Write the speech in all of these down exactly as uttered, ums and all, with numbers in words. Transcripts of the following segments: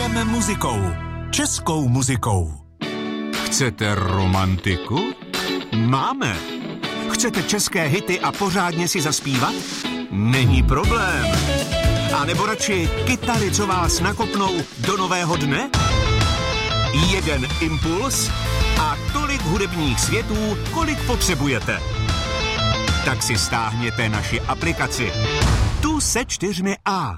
Žijeme muzikou. Českou muzikou. Chcete romantiku? Máme. Chcete české hity a pořádně si zaspívat? Není problém. A nebo radši kytary, co vás nakopnou do nového dne? Jeden impuls a tolik hudebních světů, kolik potřebujete. Tak si stáhněte naši aplikaci. Tu se čtyřmi A.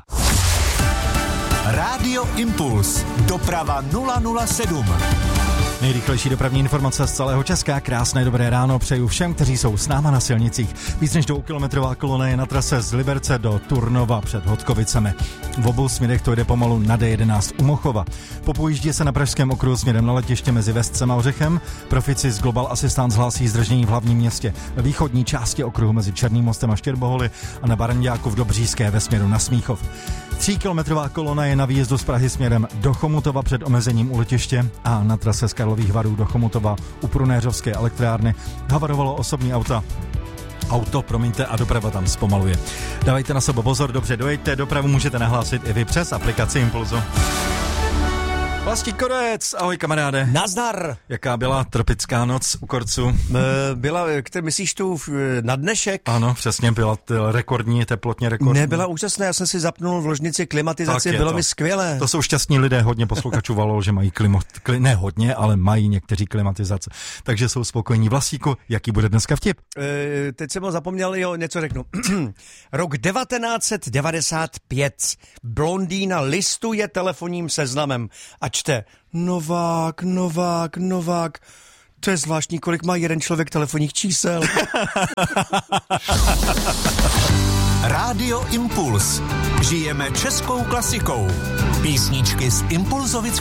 Rádio Impuls. Doprava nula nula sedm. Nejrychlejší dopravní informace z celého Česka. Krásné dobré ráno přeju všem, kteří jsou s náma na silnicích. Víc než dvoukilometrová kolona je na trase z Liberce do Turnova před Hodkovicemi. V obou směrech to jde pomalu na D jedenáct u Mochova. Po pojíždě se na Pražském okruhu směrem na letiště mezi Vestcem a Ořechem. Profici z Global Assistance hlásí zdržení v hlavním městě. Ve východní části okruhu mezi Černým mostem a Štěrboholy a na Baranďáku v Dobříšské ve směru na Smíchov. Tříkilometrová kolona je na výjezdu z Prahy směrem do Chomutova před omezením u letiště a na trase z Karlových Varů do Chomutova u Prunéřovské elektrárny havarovalo osobní auta. Auto, promiňte, a doprava tam zpomaluje. Dávejte na sebe pozor, dobře dojďte, dopravu můžete nahlásit i vy přes aplikaci Impulzu. Vlastík Korec, ahoj kamaráde. Nazdar. Jaká byla tropická noc u Korců? Byla, které myslíš tu na dnešek? Ano, přesně, byla t- rekordní, teplotně rekordní. Nebyla úžasná, já jsem si zapnul v ložnici klimatizaci, bylo to. mi skvělé. To jsou šťastní lidé, hodně posluchačů volalo, že mají klimat, kli, ne hodně, ale mají někteří klimatizace, takže jsou spokojení. Vlastíku, jaký bude dneska vtip? E, teď jsem ho zapomněl, jo, něco řeknu. Rok devatenáct set devadesát pět. Blondýna listuje telefonním seznamem a čte Novák, Novák, Novák. To je zvláštní, kolik má jeden člověk telefonních čísel. Rádio Impuls. Žijeme českou klasikou. Písničky z impulzovického